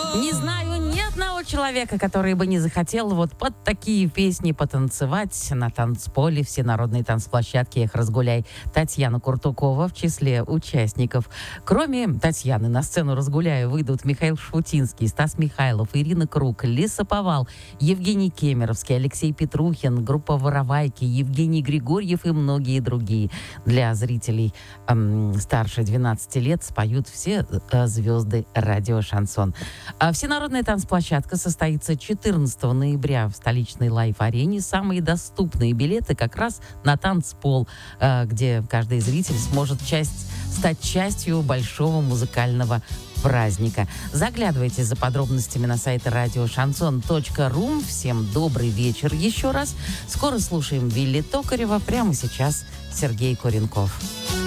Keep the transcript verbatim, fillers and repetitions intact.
Не знаю ни одного человека, который бы не захотел вот под такие песни потанцевать на танцполе Всенародной танцплощадки «Эх, разгуляй». Татьяна Куртукова в числе участников. Кроме Татьяны на сцену «Разгуляю» выйдут Михаил Шфутинский, Стас Михайлов, Ирина Круг, Лесоповал, Евгений Кемеровский, Алексей Петрухин, группа «Воровайки», Евгений Григорьев и многие другие. Для зрителей эм, старше двенадцати лет споют все э, звезды радио «Шансон». А Всенародная танцплощадка состоится четырнадцатого ноября в столичной лайв-арене. Самые доступные билеты как раз на танцпол, э, где каждый зритель сможет часть, стать частью большого музыкального праздника. Заглядывайте за подробностями на сайт радио шансон точка ру. Всем добрый вечер еще раз. Скоро слушаем Вилли Токарева. Прямо сейчас Сергей Куренков.